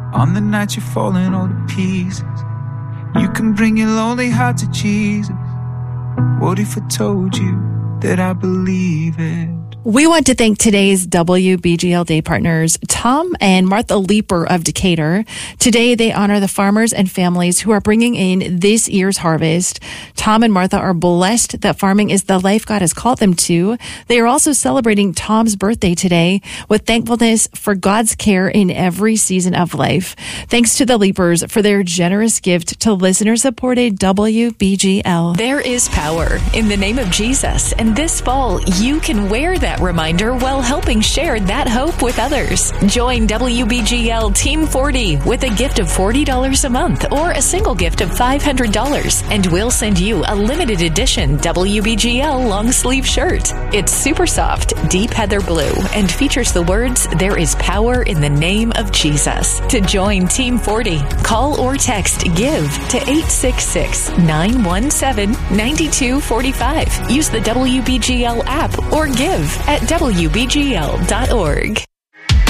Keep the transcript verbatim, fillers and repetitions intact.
On the night you're falling all to pieces, you can bring your lonely heart to Jesus. What if I told you that I believe it? We want to thank today's W B G L Day partners, Tom and Martha Leeper of Decatur. Today, they honor the farmers and families who are bringing in this year's harvest. Tom and Martha are blessed that farming is the life God has called them to. They are also celebrating Tom's birthday today with thankfulness for God's care in every season of life. Thanks to the Leepers for their generous gift to listener-supported W B G L. There is power in the name of Jesus, and this fall, you can wear that reminder while helping share that hope with others. Join W B G L Team forty with a gift of forty dollars a month or a single gift of five hundred dollars, and we'll send you a limited edition W B G L long sleeve shirt. It's super soft, deep heather blue, and features the words, "There is power in the name of Jesus." To join Team forty, call or text GIVE to eight six six, nine one seven, nine two four five. Use the W B G L app or give at W B G L dot org.